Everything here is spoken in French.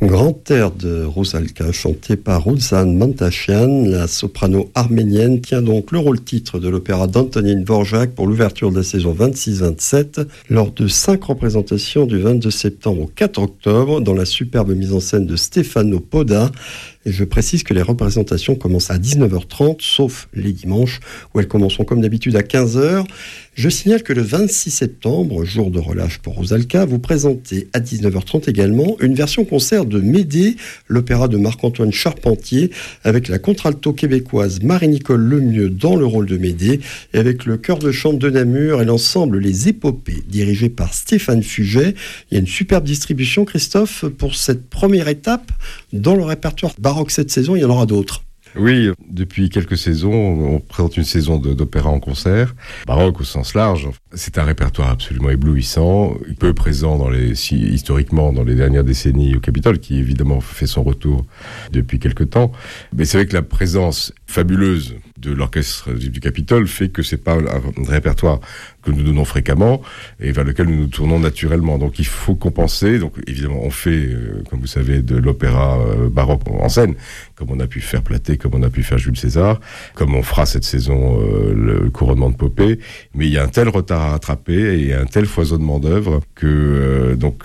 Grand air de Rusalka, chanté par Ruzan Mantashian, la soprano arménienne, tient donc le rôle-titre de l'opéra d'Antonin Dvorak pour l'ouverture de la saison 26-27, lors de 5 représentations du 22 septembre au 4 octobre, dans la superbe mise en scène de Stefano Poda. Et je précise que les représentations commencent à 19h30, sauf les dimanches, où elles commenceront comme d'habitude à 15h. Je signale que le 26 septembre, jour de relâche pour Rusalka, vous présentez à 19h30 également une version concert de Médée, l'opéra de Marc-Antoine Charpentier, avec la contralto québécoise Marie-Nicole Lemieux dans le rôle de Médée, et avec le chœur de chant de Namur et l'ensemble Les Épopées, dirigé par Stéphane Fuget. Il y a une superbe distribution, Christophe, pour cette première étape dans le répertoire baroque cette saison. Il y en aura d'autres. Oui, depuis quelques saisons, on présente une saison d'opéra en concert, baroque au sens large. C'est un répertoire absolument éblouissant, peu présent historiquement dans les dernières décennies au Capitole, qui évidemment fait son retour depuis quelque temps. Mais c'est vrai que la présence fabuleuse de l'orchestre du Capitole fait que c'est pas un répertoire que nous donnons fréquemment et vers lequel nous nous tournons naturellement. Donc il faut compenser. Donc évidemment on fait, comme vous savez, de l'opéra baroque en scène, comme on a pu faire Platée, comme on a pu faire Jules César, comme on fera cette saison le couronnement de Popée. Mais il y a un tel retard à rattraper et un tel foisonnement d'œuvres que donc